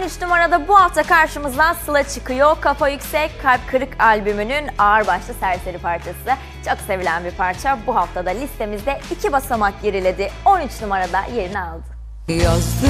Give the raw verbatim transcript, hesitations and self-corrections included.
üç numarada bu hafta karşımıza Sıla çıkıyor. Kafa Yüksek Kalp Kırık albümünün ağırbaşlı serseri parçası. Çok sevilen bir parça. Bu haftada listemizde iki basamak geriledi. on üç numarada yerini aldı. Yazdım.